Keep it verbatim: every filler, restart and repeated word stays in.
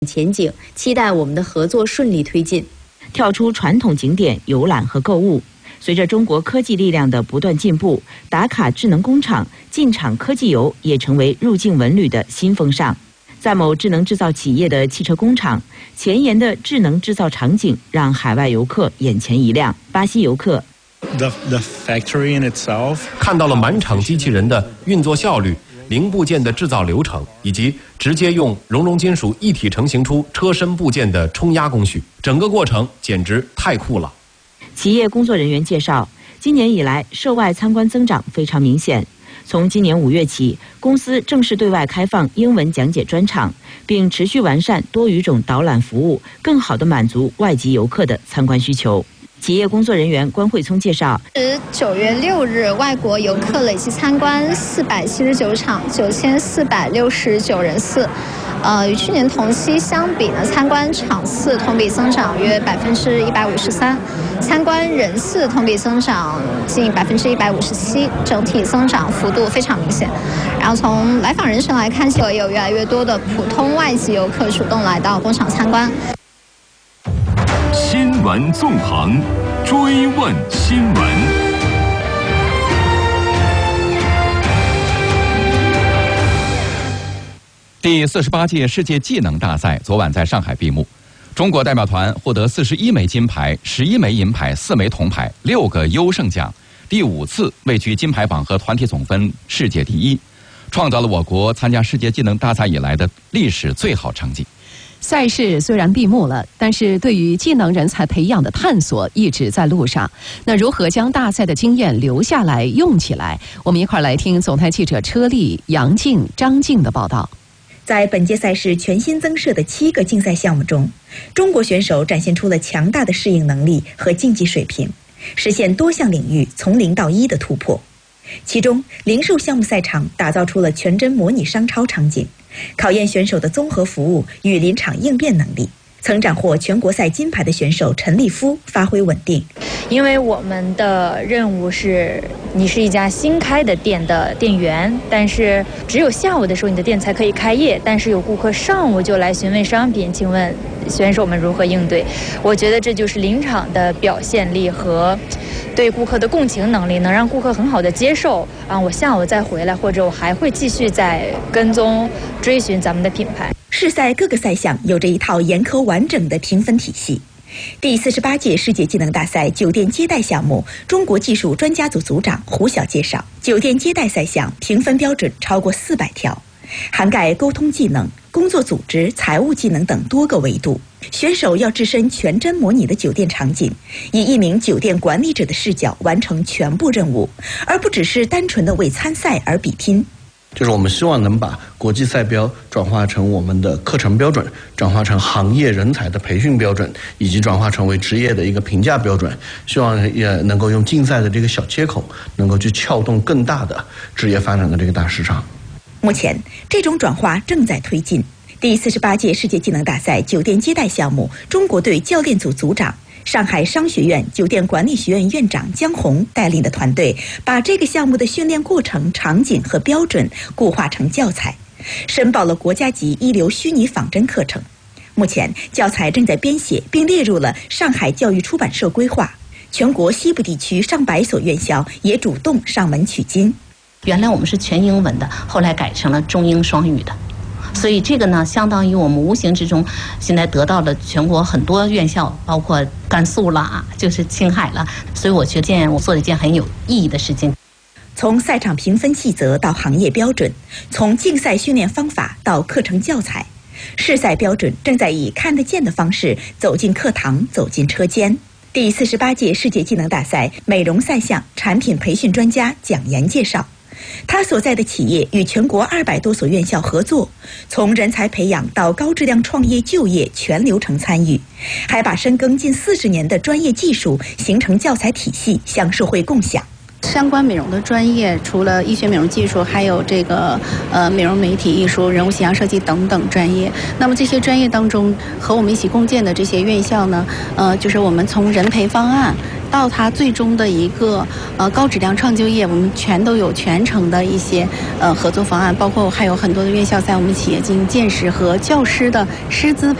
前景，期待我们的合作顺利推进。 跳出传统景点游览和购物，随着中国科技力量的不断进步，打卡智能工厂、进场科技游也成为入境文旅的新风尚。在某智能制造企业的汽车工厂，前沿的智能制造场景让海外游客眼前一亮。巴西游客 The, the factory in itself 看到了满场机器人的运作效率、零部件的制造流程，以及直接用熔融金属一体成型出车身部件的冲压工序，整个过程简直太酷了。 企业工作人员介绍，今年以来涉外参观增长非常明显。从今年五月起，公司正式对外开放英文讲解专场，并持续完善多语种导览服务，更好地满足外籍游客的参观需求。企业工作人员关慧聪介绍， 至九月六日，外国游客累计参观四百七十九场，九千四百六十九人次。呃，与去年同期相比呢，参观场次同比增长约百分之一百五十三，参观人次同比增长近百分之一百五十七，整体增长幅度非常明显。然后从来访人群来看，也有越来越多的普通外籍游客主动来到工厂参观。 新闻纵横，追问新闻。第四十八届世界技能大赛昨晚在上海闭幕，中国代表团获得四十一枚金牌、十一枚银牌、四枚铜牌、六个优胜奖，第五次位居金牌榜和团体总分世界第一，创造了我国参加世界技能大赛以来的历史最好成绩。 赛事虽然闭幕了，但是对于技能人才培养的探索一直在路上。那如何将大赛的经验留下来、用起来？我们一块儿来听总台记者车丽、杨静、张静的报道。 在本届赛事全新增设的七个竞赛项目中，中国选手展现出了强大的适应能力和竞技水平，实现多项领域从零到一的突破。其中，零售项目赛场打造出了全真模拟商超场景，考验选手的综合服务与临场应变能力。曾斩获全国赛金牌的选手陈立夫发挥稳定。 因为我们的任务是，你是一家新开的店的店员，但是只有下午的时候你的店才可以开业，但是有顾客上午就来询问商品，请问选手们如何应对？我觉得这就是临场的表现力和对顾客的共情能力，能让顾客很好的接受啊，我下午再回来，或者我还会继续再跟踪追寻咱们的品牌。 世赛各个赛项有着一套严苛完整的评分体系。第四十八届世界技能大赛酒店接待项目，中国技术专家组组长胡晓介绍，酒店接待赛项评分标准超过四百条，涵盖沟通技能、工作组织、财务技能等多个维度。选手要置身全真模拟的酒店场景，以一名酒店管理者的视角完成全部任务，而不只是单纯的为参赛而比拼。 就是我们希望能把国际赛标转化成我们的课程标准，转化成行业人才的培训标准，以及转化成为职业的一个评价标准，希望也能够用竞赛的这个小切口，能够去撬动更大的职业发展的这个大市场。 目前这种转化正在推进。第四十八届世界技能大赛酒店接待项目，中国队教练组组长、上海商学院酒店管理学院院长江红带领的团队，把这个项目的训练过程、场景和标准固化成教材，申报了国家级一流虚拟仿真课程。目前教材正在编写，并列入了上海教育出版社规划。全国西部地区上百所院校也主动上门取经。 原来我们是全英文的，后来改成了中英双语的。所以这个呢，相当于我们无形之中现在得到了全国很多院校，包括甘肃啦，就是青海啦。所以我觉得我做了一件很有意义的事情。 从赛场评分细则到行业标准，从竞赛训练方法到课程教材，世赛标准正在以看得见的方式走进课堂，走进车间。第四十八届世界技能大赛美容赛项产品培训专家蒋岩介绍，他所在的企业与全国二百多所院校合作，从人才培养到高质量创业就业全流程参与，还把深耕近四十年的专业技术形成教材体系向社会共享。 相关美容的专业，除了医学美容技术，还有这个呃美容媒体艺术、人物形象设计等等专业。那么这些专业当中，和我们一起共建的这些院校呢，呃，就是我们从人培方案到它最终的一个呃高质量创就业，我们全都有全程的一些呃合作方案，包括还有很多的院校在我们企业进行建设和教师的师资